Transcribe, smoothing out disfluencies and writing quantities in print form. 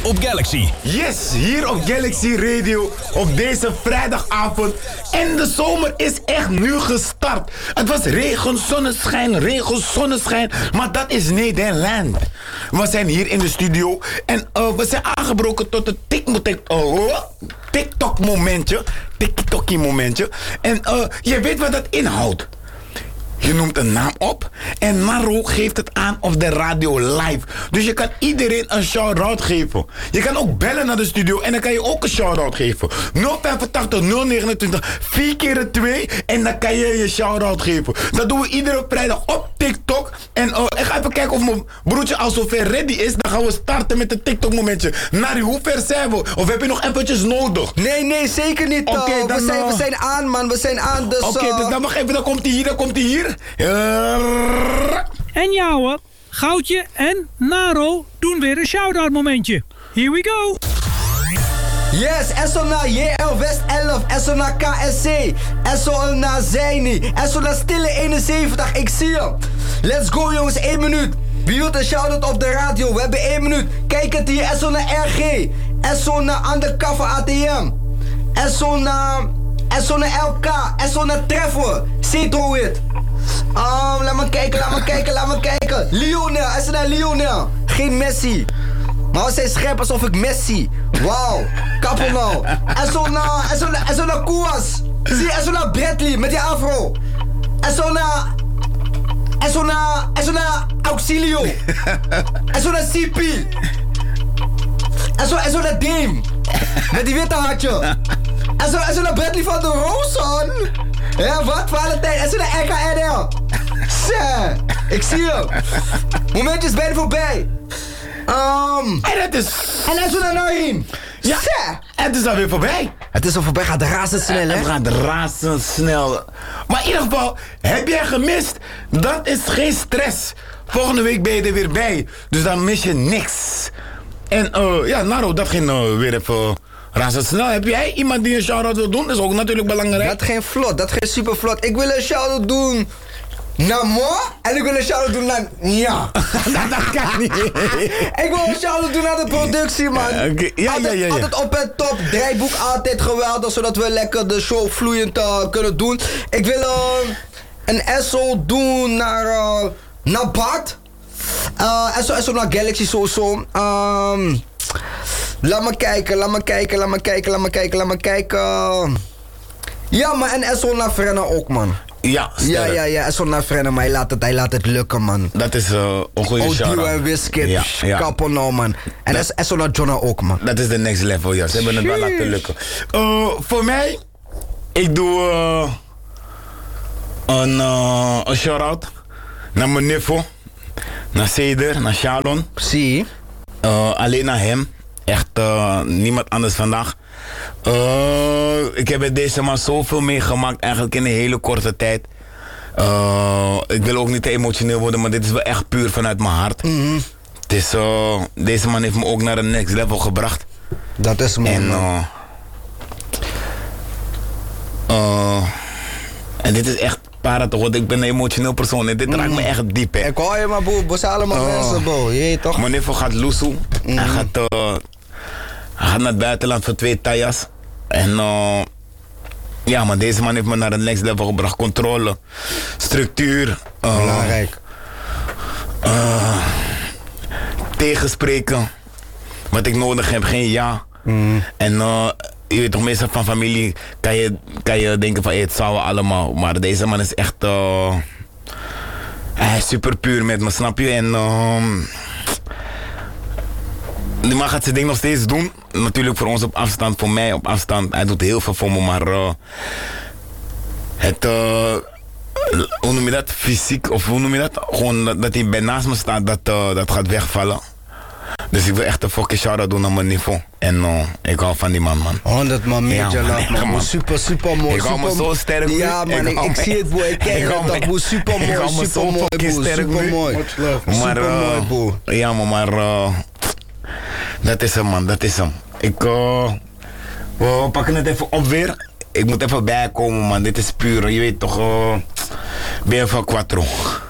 op Galaxy. Yes, hier op Galaxy Radio op deze vrijdagavond. En de zomer is echt nu gestart. Het was regen, zonneschijn. Maar dat is Nederland. We zijn hier in de studio en we zijn aangebroken tot het TikTok-momentje. TikTok-momentje. En je weet wat dat inhoudt. Je noemt een naam op en Maro geeft het aan op de radio live. Dus je kan iedereen een shout-out geven. Je kan ook bellen naar de studio en dan kan je ook een shout-out geven. 085 029 4 keer 2 en dan kan je je shout-out geven. Dat doen we iedere vrijdag op TikTok. En ik ga even kijken of mijn broertje al zover ready is. Dan gaan we starten met het TikTok-momentje. Nari, hoe ver zijn we? Of heb je nog eventjes nodig? Nee, zeker niet. We zijn aan, man. We zijn aan, dus... Oké, dus dan wacht even. Dan komt hij hier. En jou, Goudje en Naro doen weer een shout-out momentje. Here we go. Yes, Esso naar JL West 11, Esso naar KSC, Esso naar Zeini, Esso naar Stille 71, ik zie je. Let's go jongens, 1 minuut. Wie wil een shout-out op de radio? We hebben 1 minuut. Kijk het hier, Esso naar RG, Esso naar Undercover ATM, Esso naar LK, Esso naar Treffer, Cetroid. Laat me kijken. Lionel, Esso naar Lionel. Geen Messi. Maar we zijn scherp alsof ik Messi. Wauw, kappel nou. Esso naar Kouas. Zie je, Esso naar Bradley met die afro. Esso naar Auxilio. Esso naar CP. Esso naar Dame. Met die witte hartje. Esso naar Bradley van der Rozen. Ja, wat? Valentijn. Esso naar RKNL. Zé, ik zie je. Momentje is bijna voorbij. En het is... En Esso naar Narim. Ja, het is alweer voorbij. Het is al voorbij, gaat razendsnel, hè? Het gaat razendsnel. Maar in ieder geval, heb jij gemist? Dat is geen stress. Volgende week ben je er weer bij. Dus dan mis je niks. En Naro, dat ging weer even razendsnel. Heb jij iemand die een shout-out wil doen? Dat is ook natuurlijk belangrijk. Dat ging vlot, dat ging super vlot. Ik wil een shout-out doen naar Mo en ik wil een shout-out doen naar Nia. Dat kan niet. Ik wil een shout-out doen naar de productie, man. Okay. Ja. Altijd op het top. Draaiboek altijd geweldig, zodat we lekker de show vloeiend kunnen doen. Ik wil een SO doen naar Bart. SO naar Galaxy sowieso. Laat me kijken. Ja, man, en SO naar Frenna ook, man. Ja, SO naar Frenna, maar hij laat het lukken, man. Dat is een goede shout-out. Odio en Wizkid, kappel nou, man. En SO naar Jonna ook, man. Dat is de next level, ja. Ze hebben het wel laten lukken. Voor mij, ik doe een shout-out naar mijn niffel, naar Ceder, naar Shalon. Zie. Alleen naar hem. Echt niemand anders vandaag. Ik heb met deze man zoveel meegemaakt, eigenlijk in een hele korte tijd. Ik wil ook niet te emotioneel worden, maar dit is wel echt puur vanuit mijn hart. Mm-hmm. Het is, deze man heeft me ook naar een next level gebracht. Dat is mooi. En dit is echt para toch, want ik ben een emotioneel persoon en dit raakt me echt diep, hè. Ik hoor je maar, boe, we zijn allemaal mensen, bro. Je weet toch? Mijn neef gaat loesoe. Hij gaat naar het buitenland voor 2 tajas. En ja, maar deze man heeft me naar een next level gebracht. Controle, structuur. Belangrijk. Tegenspreken. Wat ik nodig heb, geen ja. En je weet toch, meestal van familie kan je denken van het zou allemaal. Maar deze man is echt hij is super puur met me, snap je? En die man gaat zijn ding nog steeds doen. Natuurlijk voor ons op afstand, voor mij op afstand. Hij doet heel veel voor me, maar hoe noem je dat? Fysiek, of hoe noem je dat? Gewoon dat hij bij naast me staat, dat gaat wegvallen. Dus ik wil echt een fucking shout-out doen aan mijn niveau. En ik hou van die man, man. 100 man, major love, man. Super, super mooi. Ik hou me zo sterk nu. Ja, man, ik zie het, boy. Ik kijk dat boe. Super mooi, super mooi, boe. Super mooi. Maar, ja, maar dat is hem, man. Dat is hem. We pakken het even op weer. Ik moet even bijkomen, man. Dit is puur. Je weet toch, ben je van Quattro.